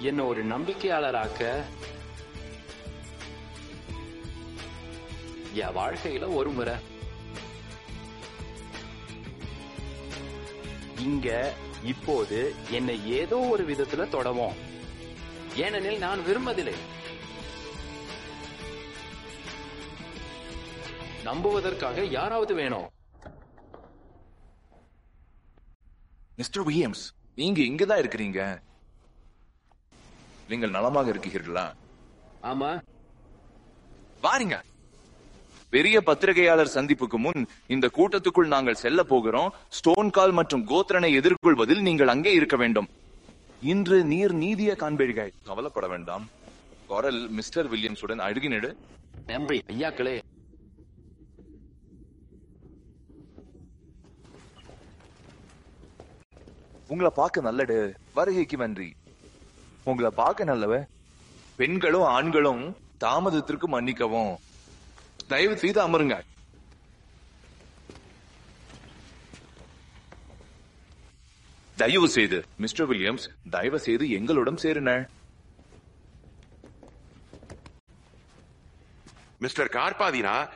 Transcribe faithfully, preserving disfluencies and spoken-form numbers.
என்ன ஒரு நம்பிக்கையாளராக்க என் வாழ்க்கையில ஒரு முறை இங்க இப்போது என்னை ஏதோ ஒரு விதத்துல தொடவும், ஏனெனில் நான் விரும்பதில்லை. நம்புவதற்காக யாராவது வேணும். மிஸ்டர் வில்லியம்ஸ், நீங்க இங்கதான் இருக்கிறீங்க. நீங்கள் நலமாக இருக்கிறீர்களா? ஆமா. வாருங்க. பெரிய பத்திரிகையாளர் சந்திப்புக்கு முன் இந்த கூட்டத்துக்குள் நாங்கள் செல்ல போகிறோம். ஸ்டோன் கால் மற்றும் கோத்ரனை எதிர்கொள்வதில் நீங்கள் அங்கே இருக்க வேண்டும். இன்று நீர் நீதியை காண்பீர்கள். கவலைப்பட வேண்டாம். குரல் மிஸ்டர் வில்லியம்ஸுடன் அழுகினடு. நன்றி ஐயாக்களே. உங்களை பார்க்க நல்லடு. வருகைக்கு நன்றி. உங்களை பார்க்க நல்லவ. பெண்களும் ஆண்களும் தாமதத்திற்கு மன்னிக்கவும். தயவு செய்து அமருங்க. தயவு செய்து மிஸ்டர் வில்லியம்ஸ், தயவு செய்து எங்களுடன் சேருங்க. மிஸ்டர் கார்பாதினா,